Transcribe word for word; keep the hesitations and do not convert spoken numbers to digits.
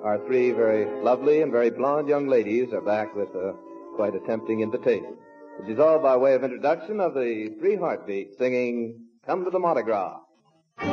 our three very lovely and very blonde young ladies are back with uh, quite a tempting invitation. It is all by way of introduction of the Three Heartbeats singing Come to the Mardi Gras.